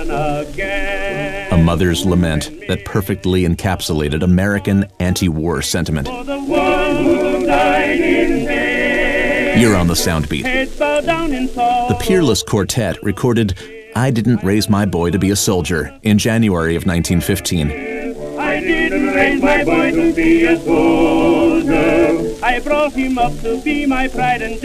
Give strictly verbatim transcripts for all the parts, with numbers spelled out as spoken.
A mother's lament that perfectly encapsulated American anti-war sentiment. You're on the Soundbeat. The Peerless Quartet recorded I Didn't Raise My Boy to Be a Soldier in January of nineteen fifteen. I didn't raise my boy to be a soldier. I brought him up to be my pride and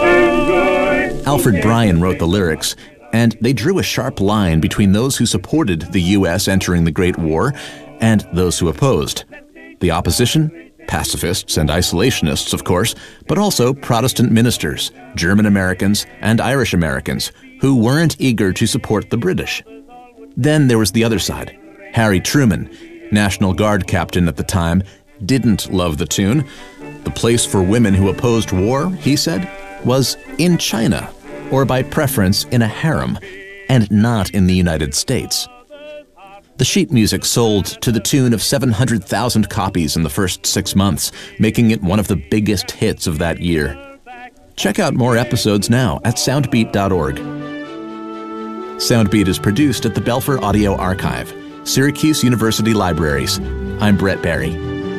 joy. Alfred Bryan wrote the lyrics, and they drew a sharp line between those who supported the U S entering the Great War and those who opposed. The opposition? Pacifists and isolationists, of course, but also Protestant ministers, German Americans, and Irish Americans, who weren't eager to support the British. Then there was the other side. Harry Truman, National Guard captain at the time, didn't love the tune. The place for women who opposed war, he said, was in China, or by preference in a harem, and not in the United States. The sheet music sold to the tune of seven hundred thousand copies in the first six months, making it one of the biggest hits of that year. Check out more episodes now at soundbeat dot org. Soundbeat is produced at the Belfer Audio Archive, Syracuse University Libraries. I'm Brett Barry.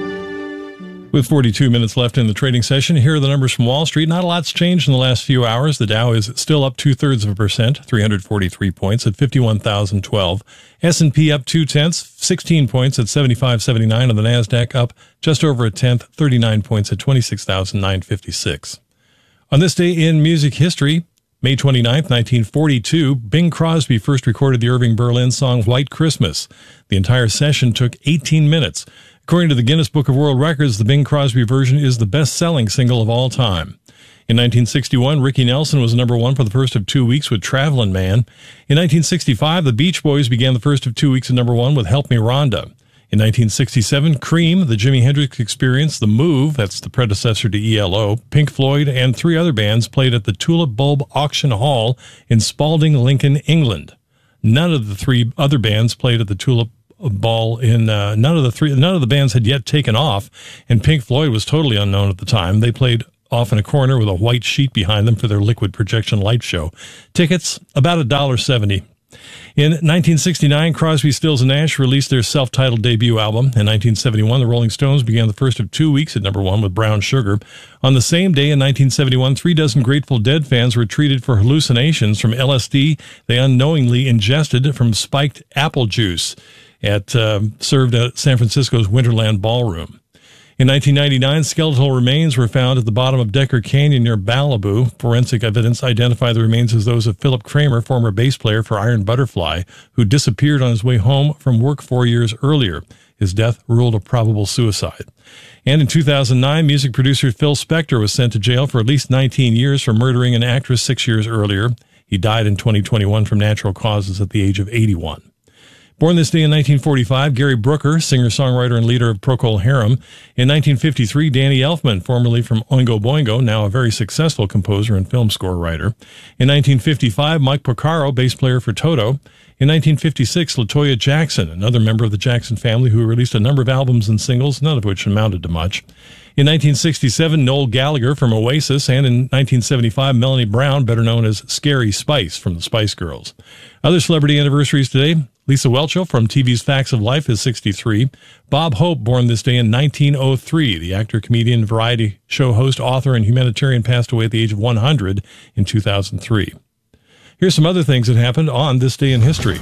With forty-two minutes left in the trading session, here are the numbers from Wall Street. Not a lot's changed in the last few hours. The Dow is still up two-thirds of a percent, three hundred forty-three points at fifty-one thousand twelve. S and P up two-tenths, sixteen points at seventy-five seventy-nine, and the NASDAQ up just over a tenth, thirty-nine points at twenty-six thousand nine hundred fifty-six. On this day in music history, May twenty-ninth, nineteen forty-two, Bing Crosby first recorded the Irving Berlin song White Christmas. The entire session took eighteen minutes. According to the Guinness Book of World Records, the Bing Crosby version is the best-selling single of all time. In nineteen sixty-one, Ricky Nelson was number one for the first of two weeks with Travelin' Man. In nineteen sixty-five, the Beach Boys began the first of two weeks at number one with Help Me Rhonda. In nineteen sixty-seven, Cream, the Jimi Hendrix Experience, The Move, that's the predecessor to E L O, Pink Floyd, and three other bands played at the Tulip Bulb Auction Hall in Spalding, Lincoln, England. None of the three other bands played at the Tulip Ball in uh, none of the three none of the bands had yet taken off, and Pink Floyd was totally unknown at the time. They played off in a corner with a white sheet behind them for their liquid projection light show. Tickets about a dollar seventy. In nineteen sixty-nine, Crosby, Stills and Nash released their self-titled debut album. In nineteen seventy-one, the Rolling Stones began the first of two weeks at number one with Brown Sugar. On the same day in nineteen seventy-one, three dozen Grateful Dead fans were treated for hallucinations from L S D they unknowingly ingested from spiked apple juice at uh, served at San Francisco's Winterland Ballroom. In nineteen ninety-nine, skeletal remains were found at the bottom of Decker Canyon near Malibu. Forensic evidence identified the remains as those of Philip Kramer, former bass player for Iron Butterfly, who disappeared on his way home from work four years earlier. His death ruled a probable suicide. And in two thousand nine, music producer Phil Spector was sent to jail for at least nineteen years for murdering an actress six years earlier. He died in twenty twenty-one from natural causes at the age of eighty-one. Born this day in nineteen forty-five, Gary Brooker, singer-songwriter and leader of Procol Harum. In nineteen fifty-three, Danny Elfman, formerly from Oingo Boingo, now a very successful composer and film score writer. In nineteen fifty-five, Mike Porcaro, bass player for Toto. In nineteen fifty-six, LaToya Jackson, another member of the Jackson family who released a number of albums and singles, none of which amounted to much. In nineteen sixty-seven, Noel Gallagher from Oasis, and in nineteen seventy-five, Melanie Brown, better known as Scary Spice from the Spice Girls. Other celebrity anniversaries today: Lisa Whelchel from T V's Facts of Life is sixty-three. Bob Hope, born this day in nineteen oh three. The actor, comedian, variety show host, author, and humanitarian passed away at the age of one hundred in two thousand three. Here's some other things that happened on this day in history.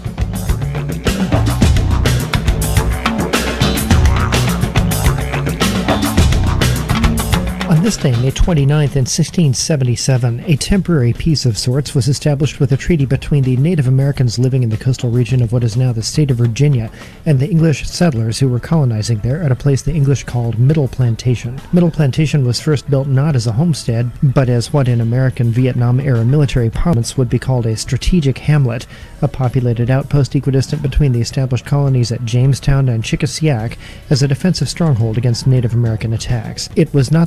On this day, May twenty-ninth, in sixteen seventy-seven, a temporary peace of sorts was established with a treaty between the Native Americans living in the coastal region of what is now the state of Virginia and the English settlers who were colonizing there at a place the English called Middle Plantation. Middle Plantation was first built not as a homestead, but as what in American Vietnam-era military parlance would be called a strategic hamlet, a populated outpost equidistant between the established colonies at Jamestown and Chickasaick as a defensive stronghold against Native American attacks. It was not the Powhatan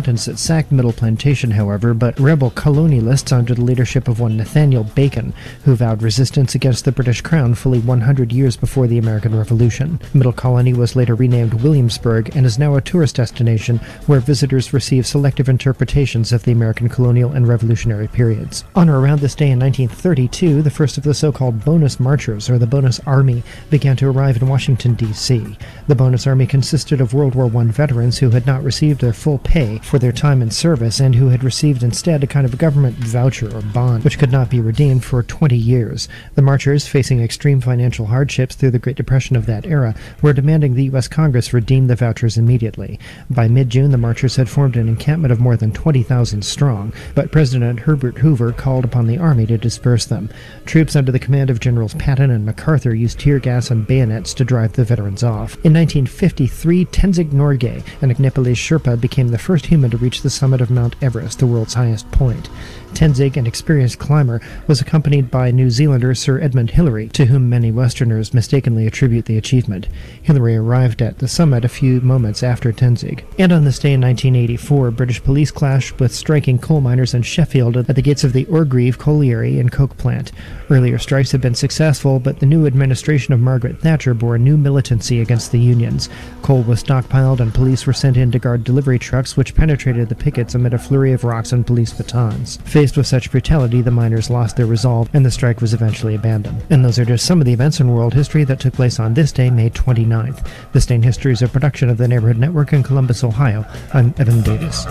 combatants that sacked Middle Plantation, however, but rebel colonialists under the leadership of one Nathaniel Bacon, who vowed resistance against the British Crown fully one hundred years before the American Revolution. Middle Colony was later renamed Williamsburg and is now a tourist destination where visitors receive selective interpretations of the American colonial and revolutionary periods. On or around this day in nineteen thirty-two, the first of the so-called Bonus Marchers, or the Bonus Army, began to arrive in Washington, D C The Bonus Army consisted of World War One veterans who had not received their full pay for their time in service and who had received instead a kind of government voucher or bond, which could not be redeemed for twenty years. The marchers, facing extreme financial hardships through the Great Depression of that era, were demanding the U S Congress redeem the vouchers immediately. By mid-June, the marchers had formed an encampment of more than twenty thousand strong, but President Herbert Hoover called upon the Army to disperse them. Troops under the command of Generals Patton and MacArthur used tear gas and bayonets to drive the veterans off. In nineteen fifty-three, Tenzing Norgay, an Nepalese Sherpa, became the first human to reach the summit of Mount Everest, the world's highest point. Tenzing, an experienced climber, was accompanied by New Zealander Sir Edmund Hillary, to whom many Westerners mistakenly attribute the achievement. Hillary arrived at the summit a few moments after Tenzing. And on this day in nineteen eighty-four, British police clashed with striking coal miners in Sheffield at the gates of the Orgreave Colliery and Coke plant. Earlier strikes had been successful, but the new administration of Margaret Thatcher bore new militancy against the unions. Coal was stockpiled and police were sent in to guard delivery trucks, which penetrated the pickets amid a flurry of rocks and police batons. Faced with such brutality, the miners lost their resolve, and the strike was eventually abandoned. And those are just some of the events in world history that took place on this day, May twenty-ninth. This Day in History is a production of the Neighborhood Network in Columbus, Ohio. I'm Evan Davis.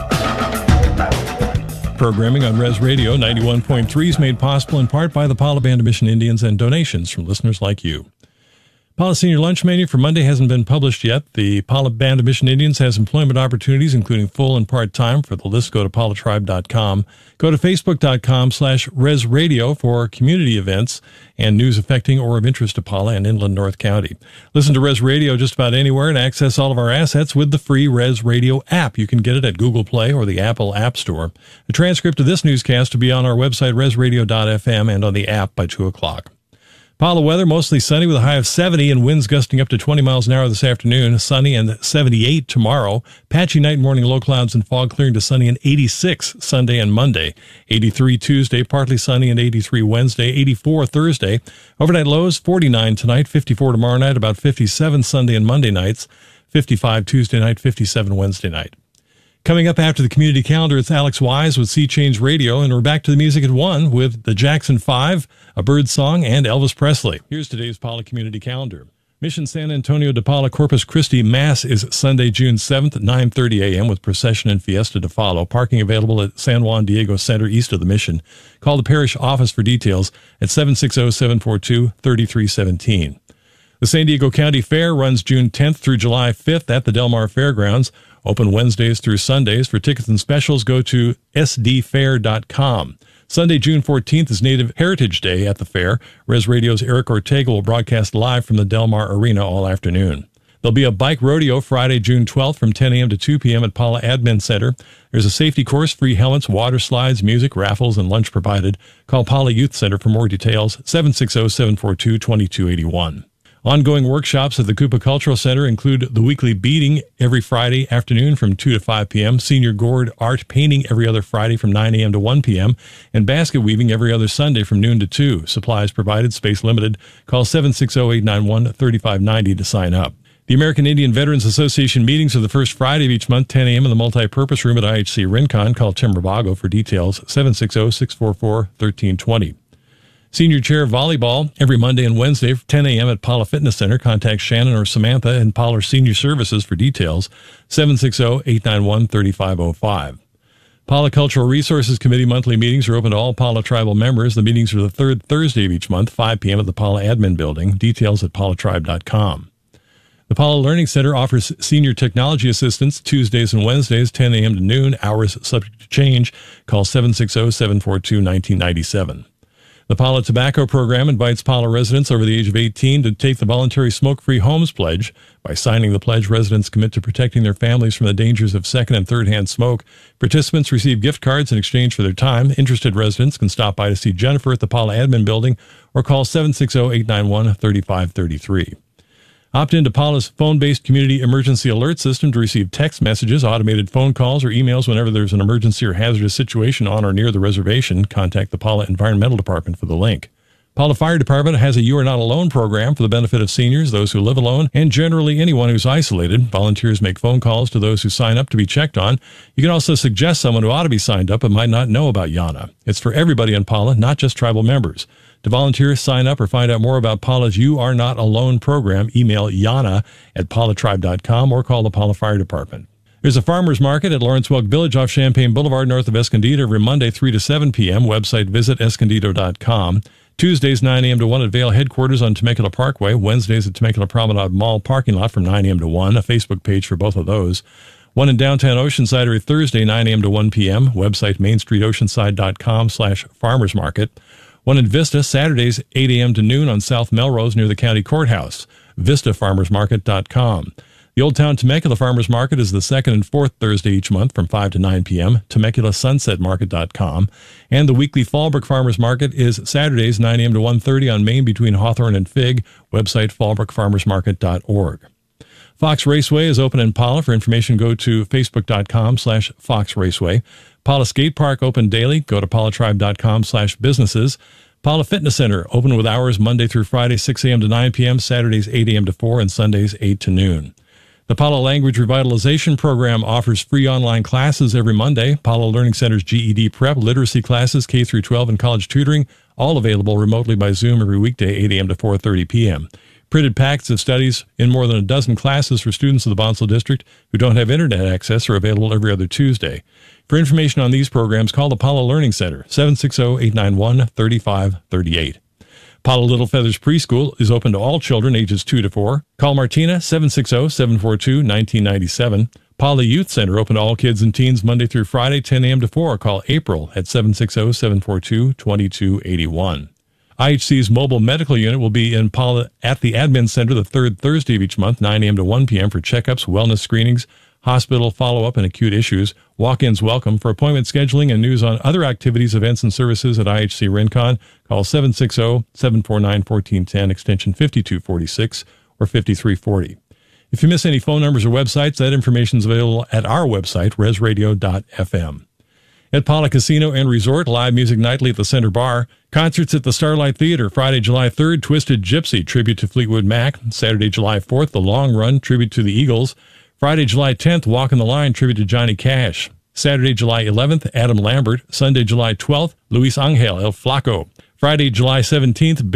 Programming on Res Radio ninety-one point three is made possible in part by the Pala Band of Mission Indians and donations from listeners like you. Pala Senior Lunch Menu for Monday hasn't been published yet. The Pala Band of Mission Indians has employment opportunities, including full and part-time. For the list, go to pala tribe dot com. Go to facebook.com slash resradio for community events and news affecting or of interest to Pala and Inland North County. Listen to Res Radio just about anywhere and access all of our assets with the free Res Radio app. You can get it at Google Play or the Apple App Store. The transcript of this newscast will be on our website, res radio dot f m, and on the app by two o'clock. Pala weather, mostly sunny with a high of seventy and winds gusting up to twenty miles an hour this afternoon. Sunny and seventy-eight tomorrow. Patchy night and morning low clouds and fog clearing to sunny and eighty-six Sunday and Monday. eighty-three Tuesday, partly sunny and eighty-three Wednesday. eighty-four Thursday. Overnight lows, forty-nine tonight, fifty-four tomorrow night, about fifty-seven Sunday and Monday nights. fifty-five Tuesday night, fifty-seven Wednesday night. Coming up after the community calendar, it's Alex Wise with Sea Change Radio, and we're back to the music at one with the Jackson Five, A Bird Song, and Elvis Presley. Here's today's Pala community calendar. Mission San Antonio de Pala Corpus Christi Mass is Sunday, June seventh at nine thirty a.m. with procession and fiesta to follow. Parking available at San Juan Diego Center east of the mission. Call the parish office for details at seven six zero, seven four two, three three one seven. The San Diego County Fair runs June tenth through July fifth at the Del Mar Fairgrounds. Open Wednesdays through Sundays. For tickets and specials, go to s d fair dot com. Sunday, June fourteenth is Native Heritage Day at the fair. Res Radio's Eric Ortega will broadcast live from the Del Mar Arena all afternoon. There'll be a bike rodeo Friday, June twelfth from ten a.m. to two p.m. at Pala Admin Center. There's a safety course, free helmets, water slides, music, raffles, and lunch provided. Call Pala Youth Center for more details, seven six zero, seven four two, two two eight one. Ongoing workshops at the Coopa Cultural Center include the weekly beading every Friday afternoon from two to five p.m., senior gourd art painting every other Friday from nine a.m. to one p.m., and basket weaving every other Sunday from noon to two. Supplies provided, space limited. Call seven six zero, eight nine one, three five nine zero to sign up. The American Indian Veterans Association meetings are the first Friday of each month, ten a.m. in the multi-purpose room at I H C Rincon. Call Tim Rabago for details, seven six zero, six four four, one three two zero. Senior Chair Volleyball every Monday and Wednesday from ten a.m. at Pala Fitness Center. Contact Shannon or Samantha and Pala Senior Services for details, seven six zero, eight nine one, three five zero five. Pala Cultural Resources Committee monthly meetings are open to all Pala tribal members. The meetings are the third Thursday of each month, five p.m. at the Pala Admin Building. Details at pala tribe dot com. The Pala Learning Center offers senior technology assistance Tuesdays and Wednesdays, ten a.m. to noon, hours subject to change. Call seven six zero, seven four two, one nine nine seven. The Pala Tobacco Program invites Pala residents over the age of eighteen to take the voluntary Smoke-Free Homes Pledge. By signing the pledge, residents commit to protecting their families from the dangers of second- and third-hand smoke. Participants receive gift cards in exchange for their time. Interested residents can stop by to see Jennifer at the Pala Admin Building or call seven six zero, eight nine one, three five three three. Opt into Paula's phone-based community emergency alert system to receive text messages, automated phone calls, or emails whenever there's an emergency or hazardous situation on or near the reservation. Contact the Paula Environmental Department for the link. Paula Fire Department has a You Are Not Alone program for the benefit of seniors, those who live alone, and generally anyone who's isolated. Volunteers make phone calls to those who sign up to be checked on. You can also suggest someone who ought to be signed up but might not know about Yana. It's for everybody in Paula, not just tribal members. To volunteer, sign up, or find out more about Paula's You Are Not Alone program, email Yana at paula tribe dot com or call the Paula Fire Department. There's a farmer's market at Lawrence Welk Village off Champaign Boulevard north of Escondido every Monday three to seven p.m. Website visit escondido dot com. Tuesdays nine a.m. to one at Vail headquarters on Temecula Parkway. Wednesdays at Temecula Promenade Mall parking lot from nine a.m. to one. A Facebook page for both of those. One in downtown Oceanside every Thursday nine a.m. to one p.m. Website main street oceanside dot com slash farmers market. One in Vista, Saturdays, eight a.m. to noon on South Melrose near the county courthouse, vista farmers market dot com. The Old Town Temecula Farmers Market is the second and fourth Thursday each month from five to nine p.m., temecula sunset market dot com. And the weekly Fallbrook Farmers Market is Saturdays, nine a.m. to one thirty on Main between Hawthorne and Fig, website fallbrook farmers market dot org. Fox Raceway is open in Paula. For information, go to facebook dot com slash fox raceway. Paula Skate Park open daily. Go to paula tribe dot com slash businesses. Paula Fitness Center open with hours Monday through Friday, six a.m. to nine p.m., Saturdays eight a.m. to four, and Sundays eight to noon. The Paula Language Revitalization Program offers free online classes every Monday. Paula Learning Center's G E D Prep, literacy classes, K through twelve, and college tutoring, all available remotely by Zoom every weekday, eight a.m. to four thirty p.m. Printed packets of studies in more than a dozen classes for students of the Bonsall District who don't have internet access are available every other Tuesday. For information on these programs, call the Paula Learning Center, seven six zero, eight nine one, three five three eight. Paula Little Feathers Preschool is open to all children ages two to four. Call Martina, seven six zero, seven four two, one nine nine seven. Paula Youth Center open to all kids and teens Monday through Friday, ten a.m. to four. Call April at seven six zero, seven four two, two two eight one. I H C's mobile medical unit will be in Paula at the Admin Center the third Thursday of each month, nine a.m. to one p.m. for checkups, wellness screenings, hospital follow-up, and acute issues. Walk-ins welcome. For appointment scheduling and news on other activities, events, and services at I H C Rincon, call seven six zero, seven four nine, one four one zero, extension fifty-two forty-six or fifty-three forty. If you miss any phone numbers or websites, that information is available at our website, res radio dot f m. At Paula Casino and Resort, live music nightly at the Center Bar. Concerts at the Starlight Theater, Friday, July third, Twisted Gypsy, tribute to Fleetwood Mac. Saturday, July fourth, The Long Run, tribute to the Eagles. Friday, July tenth, Walk in the Line, tribute to Johnny Cash. Saturday, July eleventh, Adam Lambert. Sunday, July twelfth, Luis Angel El Flaco. Friday, July seventeenth,